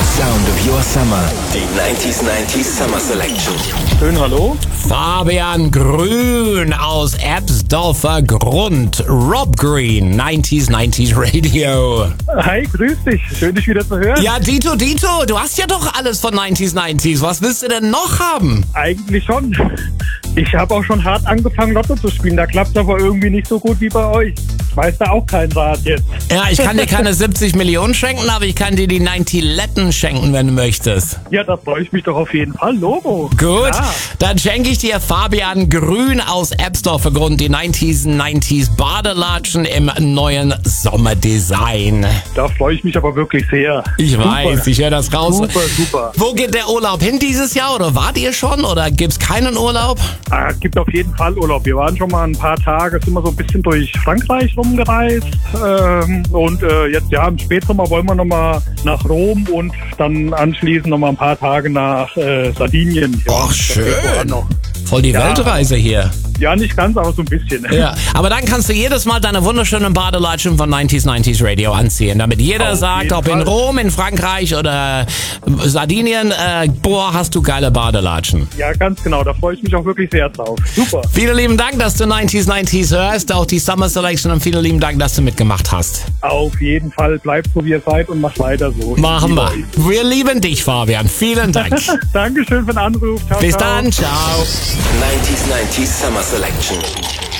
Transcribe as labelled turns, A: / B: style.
A: sound of your summer. Die 90s Summer Selection.
B: Schön, hallo.
C: Fabian Grün aus Ebbsdorfer Grund. Rob Green, 90s Radio.
B: Hi, grüß dich. Schön, dich wieder zu hören.
C: Ja, Dito, du hast ja doch alles von 90s. Was willst du denn noch haben?
B: Eigentlich schon. Ich habe auch schon hart angefangen, Lotto zu spielen. Da klappt es aber irgendwie nicht so gut wie bei euch. Ich weiß da auch keinen Rat jetzt.
C: Ja, ich kann dir keine 70 Millionen schenken, aber ich kann dir die 90 Letten schenken, wenn du möchtest.
B: Ja, da freue ich mich doch auf jeden Fall. Logo.
C: Gut,
B: Ja.
C: dann schenke ich dir Fabian Grün aus Ebbsdorfer Grund die 90s Badelatschen im neuen Sommerdesign.
B: Da freue ich mich aber wirklich sehr.
C: Ich
B: Super.
C: weiß, ich höre das raus.
B: Super.
C: Wo geht der Urlaub hin dieses Jahr oder wart ihr schon oder gibt's keinen Urlaub?
B: Es gibt auf jeden Fall Urlaub. Wir waren schon mal ein paar Tage, sind wir so ein bisschen durch Frankreich rumgereist. Und jetzt ja, im Spätsommer wollen wir nochmal nach Rom und dann anschließend nochmal ein paar Tage nach Sardinien.
C: Ach,
B: Das Februar
C: schön.
B: noch.
C: Voll die
B: Ja.
C: Weltreise hier.
B: Ja, nicht ganz, aber so ein bisschen.
C: Ja, aber dann kannst du jedes Mal deine wunderschönen Badelatschen von 90s Radio anziehen, damit jeder
B: Auf
C: sagt,
B: jeden
C: ob in
B: Fall.
C: Rom, in Frankreich oder Sardinien, boah, hast du geile Badelatschen.
B: Ja, ganz genau. Da freue ich mich auch wirklich sehr drauf. Super.
C: Vielen lieben Dank, dass du 90s hörst, auch die Summer Selection und vielen lieben Dank, dass du mitgemacht hast.
B: Auf jeden Fall. Bleibt so, wie ihr seid und macht weiter so.
C: Machen wir.
B: Ich liebe
C: Wir lieben dich, Fabian. Vielen Dank.
B: euch. Dankeschön für den Anruf. Ciao,
C: Bis
B: ciao.
C: dann. Ciao.
A: 90s Summer Selection.